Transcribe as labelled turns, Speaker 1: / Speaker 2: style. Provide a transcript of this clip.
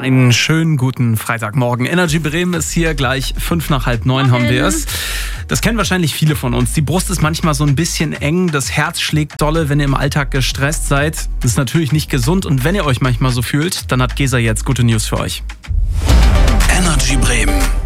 Speaker 1: Einen schönen guten Freitagmorgen. Energy Bremen ist hier, gleich 8:55 haben wir es. Das kennen wahrscheinlich viele von uns. Die Brust ist manchmal so ein bisschen eng, das Herz schlägt dolle, wenn ihr im Alltag gestresst seid. Das ist natürlich nicht gesund und wenn ihr euch manchmal so fühlt, dann hat Gesa jetzt gute News für euch.
Speaker 2: Energy Bremen.